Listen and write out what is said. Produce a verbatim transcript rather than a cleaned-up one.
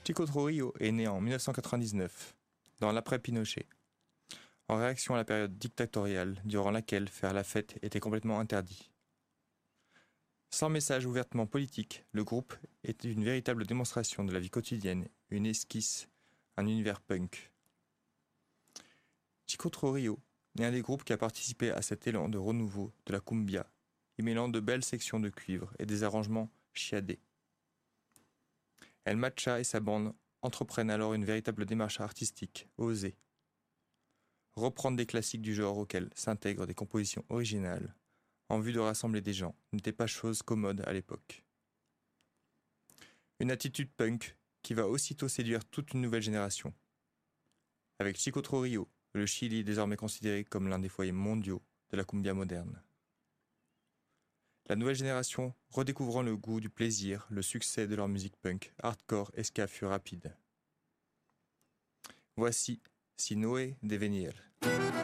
Chico Trujillo est né en mille neuf cent quatre-vingt-dix-neuf, dans l'après-Pinochet, en réaction à la période dictatoriale durant laquelle faire la fête était complètement interdit. Sans message ouvertement politique, le groupe est une véritable démonstration de la vie quotidienne, une esquisse, un univers punk. Chico Trujillo est un des groupes qui a participé à cet élan de renouveau de la cumbia, y mêlant de belles sections de cuivre et des arrangements chiadés. El Matcha et sa bande entreprennent alors une véritable démarche artistique, osée. Reprendre des classiques du genre auxquels s'intègrent des compositions originales, en vue de rassembler des gens, n'était pas chose commode à l'époque. Une attitude punk qui va aussitôt séduire toute une nouvelle génération. Avec Chico Trujillo, le Chili est désormais considéré comme l'un des foyers mondiaux de la cumbia moderne. La nouvelle génération redécouvrant le goût du plaisir, le succès de leur musique punk, hardcore et ska fut rapide. Voici Si Noé de Venir.